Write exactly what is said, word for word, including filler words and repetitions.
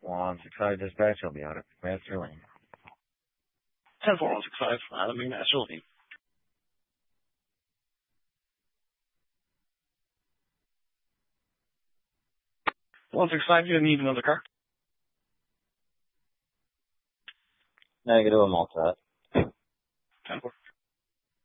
One six five dispatch, I'll be out at Master Lane. ten four one six five, out of Master Lane. one six five, you need another car? Negative, I'm all set. ten four.